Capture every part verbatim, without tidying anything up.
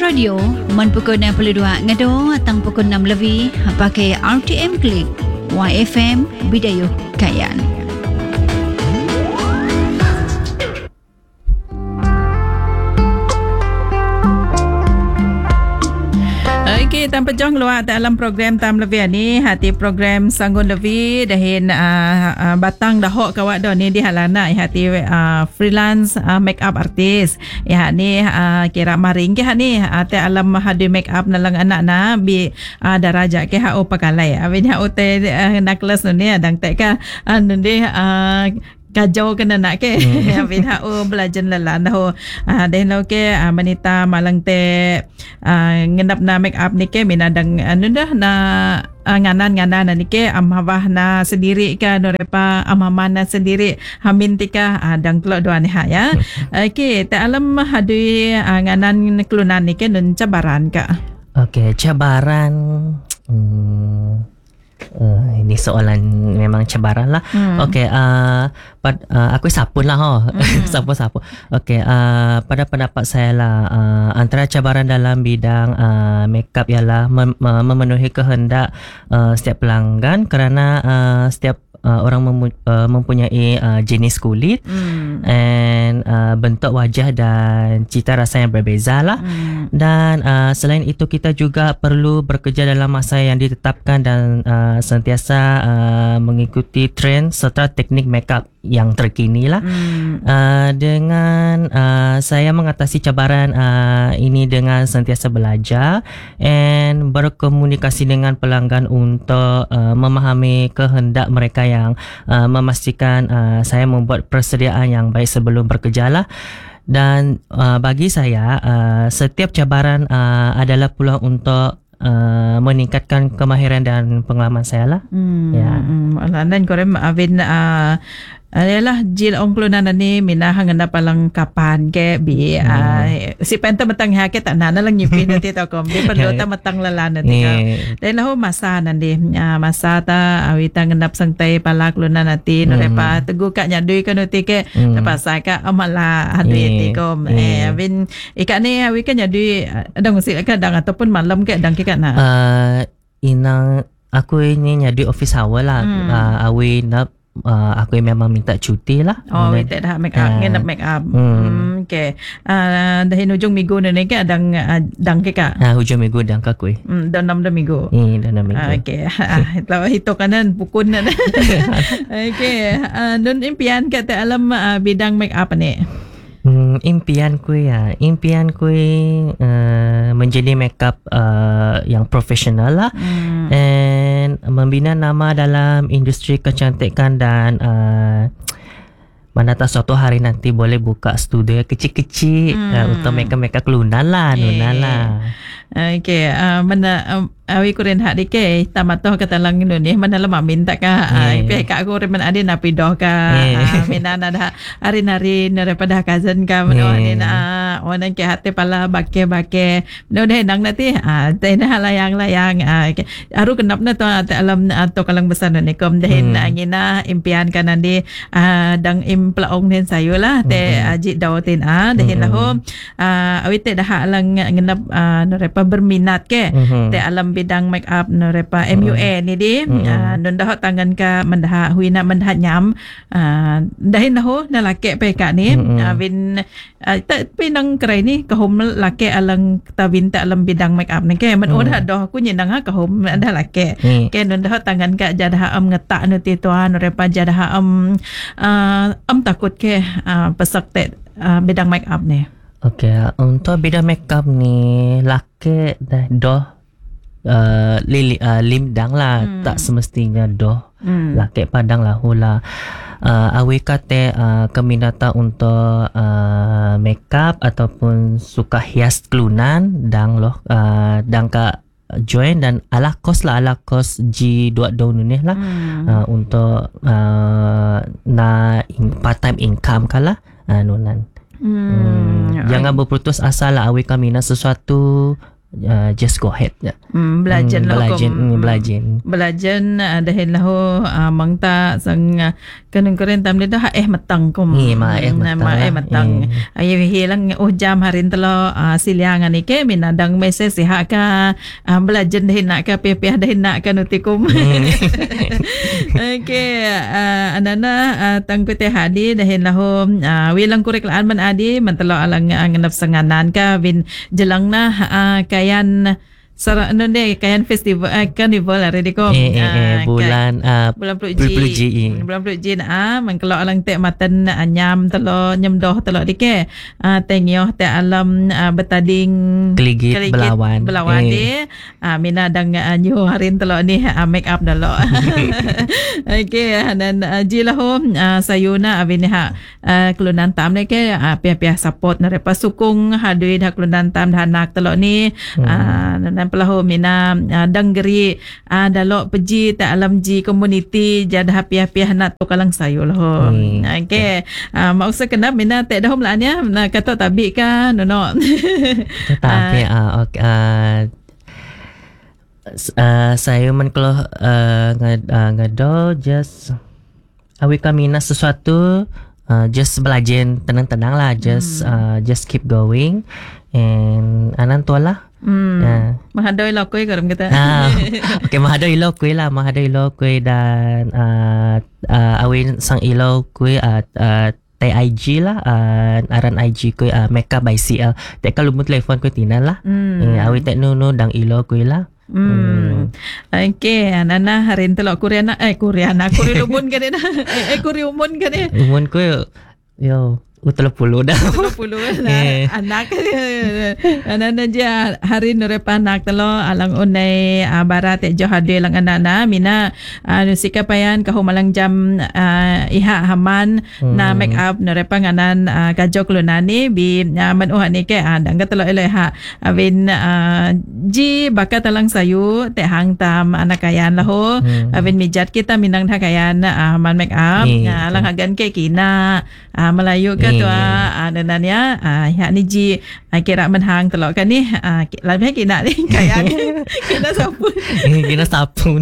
Radio man pukul enam puluh dua ngado atang pukul enam lebih pakai R T M Klik Y F M Bidayuh Kayan. Okey, tanpa jauh luar dalam program Tam Lebih ni, hati program Sanggun Lebih dahin uh, uh, batang dahok kawak dah ni di halana hati uh, freelance uh, make up artist. Ya ni uh, kira maring ke ni ate alam hadi make up nalang anak na bi uh, daraja ke ha o pakalai. Awin ha o te uh, necklace ni adang te ka anu uh, ni uh, kajau kena nak ke bin ha o belajar lalan dah ah den lo ke ah, manita malang te ah, ngendap na make up ni ke minadang anu dah na ah, nganan-nganan ni ke amawah na sendiri ka norepa amaman na sendiri hamin tika ah, dang telok dua ni ha ya. Okey, ta alam hadui ah, nganan kelunan ni ke nun cabaran ka. Okey, cabaran hmm. Uh, ini soalan memang cabaran lah. Hmm. Okey, uh, pad, uh, aku sapun lah ho. Hmm. Sapun-sapun. Okey, uh, pada pendapat saya lah, uh, antara cabaran dalam bidang uh, makeup ialah mem- memenuhi kehendak uh, setiap pelanggan kerana uh, setiap uh, orang mem- uh, mempunyai uh, jenis kulit hmm. and uh, bentuk wajah dan cita rasa yang berbeza lah. Hmm. Dan uh, selain itu kita juga perlu bekerja dalam masa yang ditetapkan dan uh, sentiasa uh, mengikuti trend serta teknik makeup yang terkini lah. Hmm. Uh, dengan uh, saya mengatasi cabaran uh, ini dengan sentiasa belajar and berkomunikasi dengan pelanggan untuk uh, memahami kehendak mereka yang uh, memastikan uh, saya membuat persediaan yang baik sebelum bekerja lah. Dan uh, bagi saya uh, setiap cabaran uh, adalah peluang untuk Uh, meningkatkan kemahiran dan pengalaman saya lah. Hmm. Ya. Hmm. Dan korem avin uh, adalah jil ongklunan ni minahang na palang kapan ke bi hmm. uh, si penta matang ha ke tak nana lang nyipin nanti tau kom di perlu ta matang lalan nanti ka. Dan lahu masa nanti uh, masa ta awitang ngendap sang tay palak lunan nanti hmm. norepa tegu ka nyadui ka nanti ke hmm. tapasa ka amala hadui ti kom eh avin ikan ni awi ka nyadui adang si ka dang ataupun malam ke dang ke ka na uh, inang aku ini nyadui office hour lah. hmm. uh, awi nak Uh, aku memang minta cuti lah. Oh, kita dah make up, uh, ngenap make up. Hmm. Hmm, okay. Uh, dahin ujung minggu ni ke adang uh, dang ke ka? Ah, uh, ujung minggu dang ka kuih. Hmm, dah enam dah minggu. Hmm, dah enam minggu. Uh, okay. Kalau itu kanan pukul na. Okay. Uh, nun impian ke te alam uh, bidang make up ni? Hmm, impian ku ya, impian ku uh, menjadi makeup uh, yang profesional lah. Hmm. And membina nama dalam industri kecantikan dan uh, mana tahu suatu hari nanti boleh buka studio kecil-kecil hmm. uh, untuk makeup-makeup lunan lah, okay. lunan lah. Okay, uh, mana uh, awi kuren hak di ke tamatoh kata lang nu ni mana lama minta ka ai pe ka aku remen ade na pidoh ka minana dah hari-hari daripada cousin ka meno ni na onan ke hate pala bakke-bakke no deh nang nanti ah tena layang-layang aru kenap na to alam to kalang besar ni kom deh angina impian kan ande dang implaong nen sayo lah te aji dawatin a deh lahu awi te dah lang ngenap repa berminat ke te alam bidang make up norepa M U A ni di uh, nun dah tangan ka mendah huina mendah nyam uh, dahin dah na lake pe ka ni uh, bin uh, ta pinang krai ni kahom lake alang tawin ta alam bidang make up ni ke man odah dah ku nyendang ha kahom ada lake ke nun dah tangan ka jadah am ngetak nu ti tuan norepa jadah am uh, am takut ke uh, pesak te uh, bidang make up ni. Okey, untuk bidang makeup ni laki dah doh uh, lili uh, limdang lah hmm. tak semestinya doh hmm. laki padang lah hula uh, awi kate uh, keminatan untuk uh, makeup ataupun suka hias kelunan dang loh uh, dang ka join dan ala kos lah ala kos G dua daun ni lah hmm. uh, untuk uh, na in, part time income kala uh, nunan. Hmm. Hmm. Jangan berputus asa lah awi kami nak sesuatu uh, just go ahead ya. Hmm, belajar lah belajar kom. belajar Belajar dahin lahu mang ta sang kanun keren tam dah eh matang kom. Ni ma eh matang. Ma eh matang. Ay hilang oh jam harin telo siliangan ni ke minadang message siha ka belajar dahin nak ka pih-pih dahin nak ka nutikum. Okay, anana tangku teh hadi dahin lahu wilang kuriklaan man adi mentelo alang nganap sanganan ka bin jelang na kayan Sara ano ni kayan festival uh, carnival hari di ko eh, eh, eh, bulan uh, bulan puluh ji bulan puluh ji ah mengkelok alang tek matan anyam telo nyemdoh telo di ke uh, tengyoh te alam uh, betading keligit, keligit belawan belawan eh. di uh, mina dang uh, nyu harin telo ni uh, make up dalo. Okay, dan uh, jilah hom uh, sayuna abini ha uh, kelunan tam ni ke uh, pihak-pihak support na repa sukung hadui dah kelunan tam dah anak telo ni hmm. uh, dan pelahu mina uh, danggeri uh, dalok peji tak alam ji community jadah piah-piah nak tu kalang sayul ho. Hmm. Okay. Uh, maksud kena mina tak dah melanya nak kata tabik kan no no. Tapi ah uh, okay. Uh, uh, saya men kalau uh, ngad, uh, ngado just awi kami nak sesuatu uh, just belajar tenang-tenang lah just hmm. uh, just keep going and anan tu lah. Hmm. Yeah. Mahadoi lokoi karam kata. Ah, okay, mahadoi lokoi lah, mahadoi lokoi dan uh, uh, awin sang ilo kui at uh, tay I G lah, uh, aran I G kui uh, Mecca by C L. Tek kalau mu telefon kui tinan lah. Hmm. Eh, awin tek nu nu dang ilo kui lah. Hmm. Okay, nana harin telok Koreana eh Koreana Korea umun kan dah. Eh, eh Korea umun kan eh. Umun kui yo Utala puluh dah. Utala puluh lah. Anak anak je hari nurepa anak telo alang unai uh, barat jo hade lang anak na mina uh, sikapayan kahu malang jam uh, iha haman hmm. na make up nurepa nganan uh, kajok lunani bi uh, manuha ni ke andang uh, telo ele ha awin uh, ji bakat talang sayu te hang tam anak kayan laho hmm. awin mijat kita minang tha kayan uh, man make up hmm. uh, lang hagan ke kina uh, Melayu ke tu ah dananya ah ya ni ji kira menhang telok kan ni ah lebih kina ni kayak kina sapun kina sapun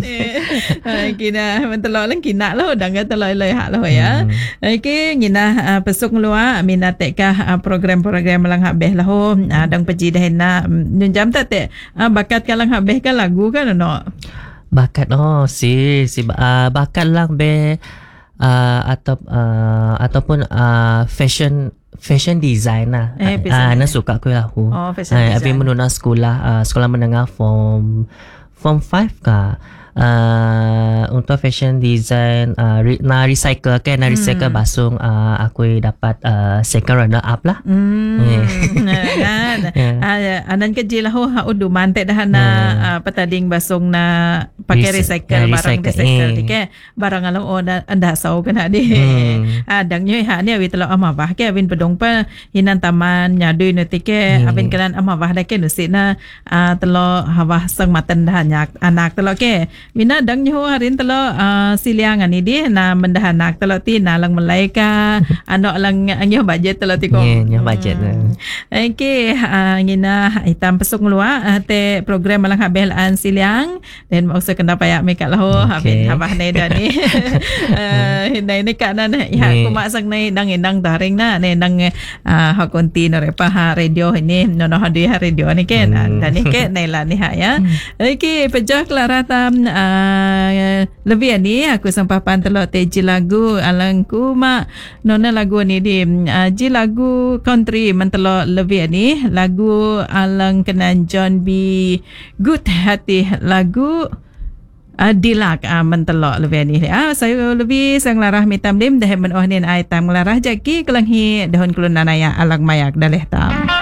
kina mentelok lang kina lo dang telok le hak lo ya okey ngina pesuk luar minat ka program-program lang habeh lah dang peji dah na jam tak te bakat kalang habeh kan lagu kan no bakat oh si si uh, bakat lang be uh, atau uh, ataupun uh, fashion fashion design lah. Eh, ah, nak suka aku lah. Oh, fashion design. Abi menuna sekolah, uh, sekolah menengah form form five kah. Uh, untuk fashion design uh, re, na recycle kan na recycle hmm. basung uh, aku dapat uh, second runner up lah. Hmm. Yeah. yeah. Anan kerja lah ho ha udu mantek dah na yeah. uh, petading basung na pakai recycle, recycle barang recycle eh. Ke barang alam oh anda sau kan ade. Hmm. Adang nyoy ha ni awi telo amabah ke awin pedong pa hinan taman nyadui no tike hmm. awin kanan amabah dah ke nusit na uh, telo hawah sang matan dah nyak anak telo ke mina dang nyo harin telo uh, siliangan ni di na mendahan nak telo ti na lang malaika ano lang nyo budget telo ti ko yeah, nyo budget hmm. Okay uh, ngina itam pesuk ngluwa uh, te program lang habelan siliang then maksud kena payak make lah ho habin habah nei da ni uh, nei ni ka na ya ku mak sang nei dang indang daring na nei dang uh, ha konti no repa ha radio ini no no hadi ha radio ni ke dan ni ke nei la ni ha ya okay pejah Clara tam Uh, lebih ni aku sampapan telok te ji lagu alang ku mak nona lagu ni di uh, ji lagu country mentelok lebih ni lagu alang kenan John B Good hati lagu uh, dilak uh, mentelok lebih ni ah uh, saya lebih sang larah mitam dim dah men oh ni ai tam larah jaki kelanghi dahon kulunanaya alang mayak daleh tam